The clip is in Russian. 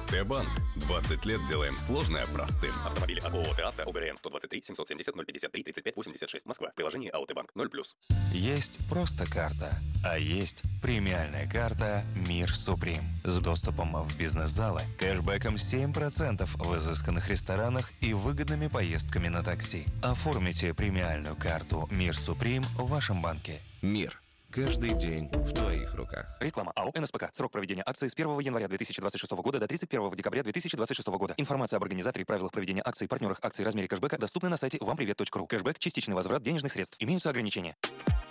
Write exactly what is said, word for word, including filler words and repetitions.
АОТ «Банк». двадцать лет делаем сложное простым. Автомобили от ООО «Авто», ОГРН сто двадцать три семьсот семьдесят ноль пятьдесят три тридцать пять восемьдесят шесть, Москва. Приложение АОТ «Банк» ноль плюс. Есть просто карта, а есть премиальная карта «Мир Суприм» с доступом в бизнес-залы, кэшбэком семь процентов в изысканных ресторанах и выгодными поездками на такси. Оформите премиальную карту «Мир Суприм» в вашем банке. Мир. Каждый день в твоих руках. Реклама АО «эн эс пэ ка». Срок проведения акции с первого января две тысячи двадцать шестого года до тридцать первого декабря две тысячи двадцать шестого года. Информация об организаторе, правилах проведения акций, партнерах акций, размере кэшбэка доступна на сайте вампривет точка ру. Кэшбэк – частичный возврат денежных средств. Имеются ограничения.